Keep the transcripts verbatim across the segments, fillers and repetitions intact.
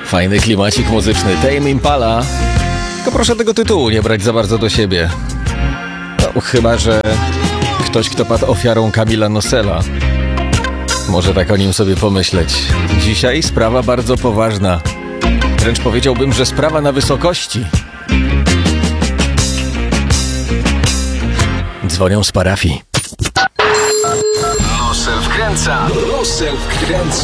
Fajny klimacik muzyczny, Tame Impala. Tylko proszę tego tytułu nie brać za bardzo do siebie. No, chyba że ktoś, kto padł ofiarą Kamila Nosela, może tak o nim sobie pomyśleć. Dzisiaj sprawa bardzo poważna. Wręcz powiedziałbym, że sprawa na wysokości. Dzwonią z parafii. Nosel wkręca, Nosel wkręca.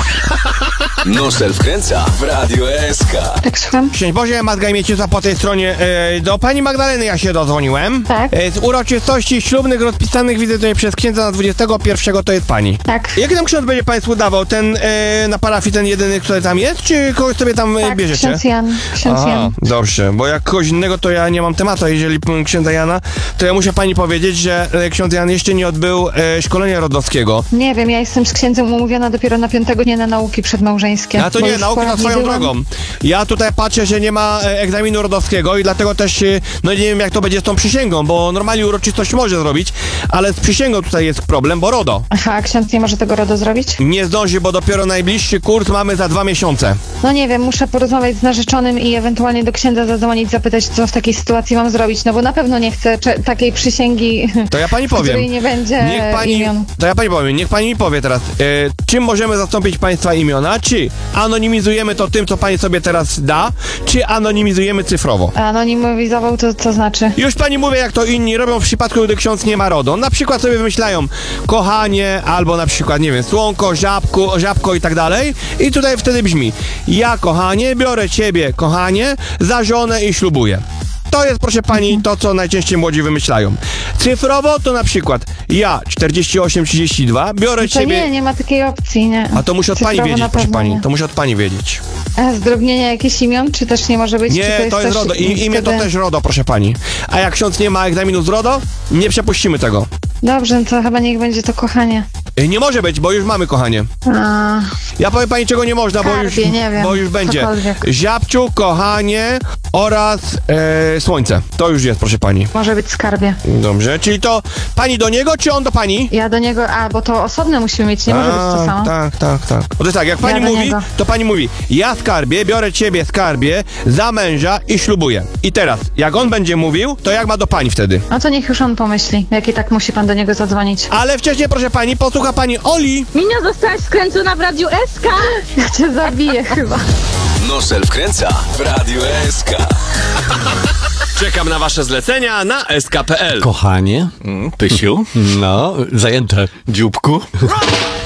Nosel wkręca w Radio S K. Tak, słucham. Szczęść Boże, Magda Mieciusa po tej stronie. E, do pani Magdaleny ja się dodzwoniłem. Tak. E, z uroczystości ślubnych rozpisanych widzę tutaj przez księdza na dwudziestego pierwszego to jest pani. Tak. Jaki tam ksiądz będzie państwu dawał? Ten e, na parafii, ten jedyny, który tam jest? Czy kogoś sobie tam Tak, bierzecie? ksiądz Jan. Ksiądz Aha, Jan. dobrze, bo jak kogoś innego to ja nie mam tematu. Jeżeli p- księdza Jana, to ja muszę pani powiedzieć, że e, ksiądz Jan jeszcze nie odbył e, szkolenia rodowskiego. Nie wiem, ja jestem z księdzem umówiona dopiero na piątego, nie na nauki przedmałżeńskie. A to bo nie, już nauki na ponad swoją nie byłam. drogą. Ja tutaj patrzę, że nie ma e, egzaminu rodowskiego i dlatego też, e, no nie wiem jak to będzie z tą przysięgą, bo normalnie uroczystość może zrobić, ale z przysięgą tutaj jest problem, bo RODO Aha, ksiądz nie może tego RODO zrobić? nie zdąży, bo dopiero najbliższy kurs mamy za dwa miesiące. No nie wiem, muszę porozmawiać z narzeczonym i ewentualnie do księdza zadzwonić, zapytać, co w takiej sytuacji mam zrobić, no bo na pewno nie chcę cze- takiej przysięgi, To ja pani w której powiem. nie będzie Niech pani, imion. to ja pani powiem, niech pani mi powie teraz, e, czym możemy zastąpić państwa imiona? Czy anonimizujemy to tym, co pani sobie teraz da, czy anonimizujemy cyfrowo? Anonimizował to co znaczy? Już pani mówię, jak to inni robią w przypadku, gdy ksiądz nie ma RODO. Na przykład sobie wymyślają kochanie, albo na przykład, nie wiem, słonko, żabko, żabko i tak dalej. I tutaj wtedy brzmi: ja, kochanie, biorę ciebie, kochanie, za żonę i ślubuję. To jest, proszę pani, to, co najczęściej młodzi wymyślają. Cyfrowo to na przykład ja, czterdzieści osiem trzydzieści dwa, biorę To ciebie... nie, nie ma takiej opcji, nie. A to musi od pani Cyfrowo wiedzieć, na proszę pewno pani. nie. To musi od pani wiedzieć. A zdrobnienie jakichś imion, czy też nie może być? Czy Nie, to jest też RODO. I, imię to wtedy- też RODO, proszę pani. A jak ksiądz nie ma egzaminu z RODO, nie przepuścimy tego. Dobrze, no to chyba niech będzie to kochanie. Y, Nie może być, bo już mamy, kochanie. A, Ja powiem pani, czego nie można, bo już, Skarbie, nie wiem, bo już będzie. cokolwiek. Ziapciu, kochanie oraz e, słońce. To już jest, proszę pani. może być skarbie. Dobrze, czyli to pani do niego, czy on do pani? Ja do niego, a bo to osobne musimy mieć, nie może być to samo. Tak, tak, tak. Bo to jest tak, jak pani Ja do mówi, niego. to pani mówi: ja skarbie, biorę ciebie skarbie za męża i ślubuję. I teraz, jak on będzie mówił, to jak ma do pani wtedy? No to niech już on pomyśli, jaki tak musi pan do niego zadzwonić. Ale wcześniej, proszę pani, posłucha pani Oli. Minia, zostałaś skręcona w Radiu S K. Ja cię zabiję chyba. Nosel wkręca w Radio S K. Czekam na wasze zlecenia na s k kropka p l. Kochanie, mm, Pysiu, No, zajęte. dzióbku. Radio